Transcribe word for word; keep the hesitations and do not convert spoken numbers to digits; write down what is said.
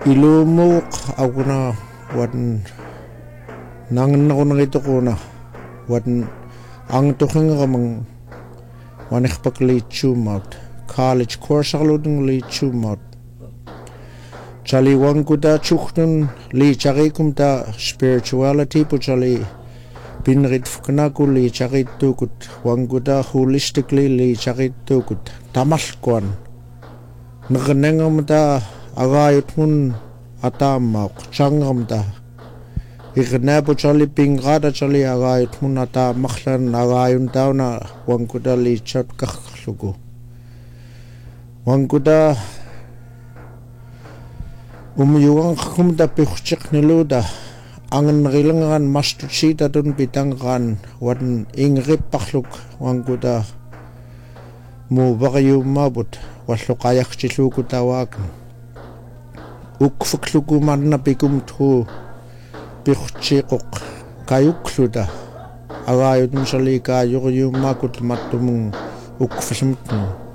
ilumuq aguna wan nangan ako nangito ko na wan ang tuking kamang wanikpak lichumot college course ako ng lichumot chali wang kuda chuknun li chari kumta spirituality po chali pinrit fukna ko li chari tukut wang kuda holistically li chari tukut tamal kuan nakanengam ta agayot mun atama changam ta iknapo chali pingada chali agayot mun ata makhlan agayon taw na wangkuda li chat kakhlugo wangkuda umyuang kumda pikhchik niluda angan rilangan mastuchita dun pitangkan wan ingrip pakhluk wangkuda mo bakayo mabot waslo kayak chiluku tawagan ukfukluku man na pikum tu pikhchikok kayukluda agayot mo sali kayo yung makut matumong ukfasmutno